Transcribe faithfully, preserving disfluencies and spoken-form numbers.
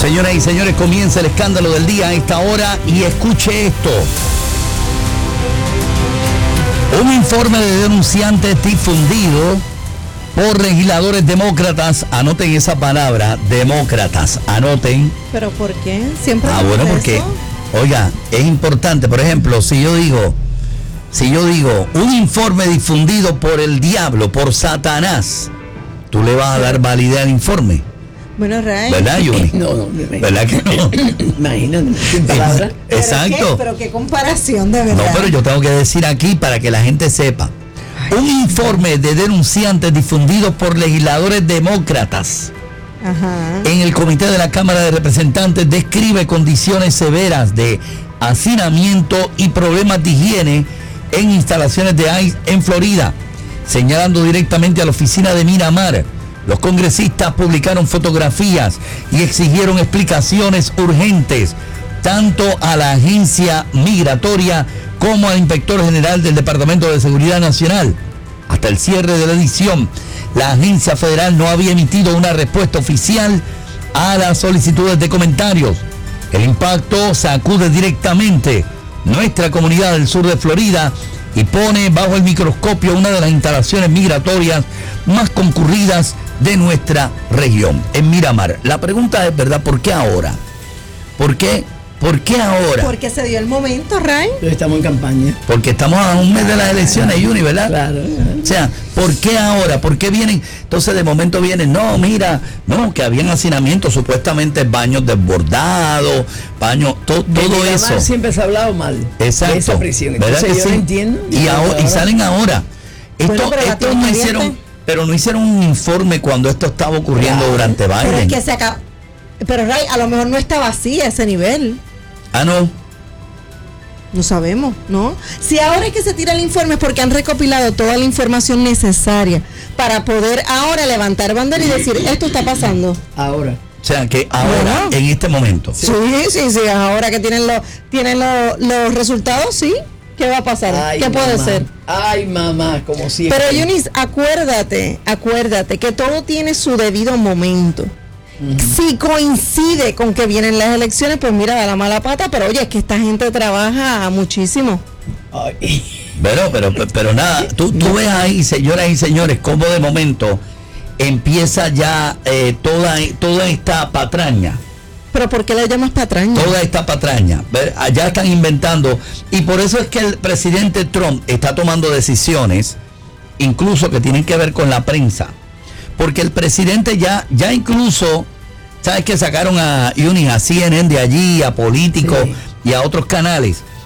Señoras y señores, comienza el escándalo del día a esta hora y escuche esto. Un informe de denunciantes difundido por legisladores demócratas, anoten esa palabra, demócratas, anoten. ¿Pero por qué? Siempre. Ah, bueno, porque, eso? oiga, es importante, por ejemplo, si yo digo, si yo digo, un informe difundido por el diablo, por Satanás, tú le vas a dar validez al informe. Bueno, Ray. ¿Verdad, Yuni? No, no, me ¿Verdad que no? Imagínate, sin palabras. Exacto. ¿Pero qué? Pero qué comparación, de verdad. No, pero yo tengo que decir aquí para que la gente sepa. Un informe de denunciantes difundido por legisladores demócratas Ajá. en el comité de la Cámara de Representantes describe condiciones severas de hacinamiento y problemas de higiene en instalaciones de ICE en Florida, señalando directamente a la oficina de Miramar. Los congresistas publicaron fotografías y exigieron explicaciones urgentes tanto a la agencia migratoria como al inspector general del Departamento de Seguridad Nacional. Hasta el cierre de la edición, la agencia federal no había emitido una respuesta oficial a las solicitudes de comentarios. El impacto sacude directamente nuestra comunidad del sur de Florida y pone bajo el microscopio una de las instalaciones migratorias más concurridas de nuestra región, en Miramar. La pregunta es, ¿verdad? ¿Por qué ahora? ¿Por qué? ¿Por qué ahora? Porque se dio el momento, Ray. Estamos en campaña. Porque estamos a un mes de las elecciones, Yuni, ¿verdad? Claro. O sea, ¿por qué ahora? ¿Por qué vienen? Entonces de momento vienen, no, mira, no, que habían hacinamientos, supuestamente baños desbordados, baños, to, todo eso. Siempre se ha hablado mal. Exacto. De esa prisión. ¿Verdad Entonces que yo sí? no entiendo. Y, ahora, y salen ahora. Esto, Bueno, pero la esto tienen no abierta. hicieron, pero no hicieron un informe cuando esto estaba ocurriendo Claro. durante Pero Biden. es que se acaba. Pero Ray, a lo mejor no está vacía ese nivel. Ah, no. No sabemos, ¿no? Si ahora es que se tira el informe es porque han recopilado toda la información necesaria para poder ahora levantar bandera y decir, esto está pasando. Ahora. O sea, que ahora, Bueno. en este momento. Sí, sí, sí, ahora que tienen los tienen los, los resultados, sí. ¿Qué va a pasar? Ay, ¿Qué puede mamá. ser? Ay, mamá, como siempre. Pero Yunis, acuérdate, acuérdate que todo tiene su debido momento. Si coincide con que vienen las elecciones, pues mira, da la mala pata, pero oye, es que esta gente trabaja muchísimo. Ay. Pero, pero, pero nada, tú, tú ves ahí, señoras y señores, cómo de momento empieza ya eh, toda, toda esta patraña. Pero ¿por qué le llamas patraña? Toda esta patraña. ¿Ver? Allá están inventando. Y por eso es que el presidente Trump está tomando decisiones, incluso que tienen que ver con la prensa. Porque el presidente ya, ya incluso, ¿sabes que sacaron a Yuni, a C N N de allí, a políticos Sí. y a otros canales?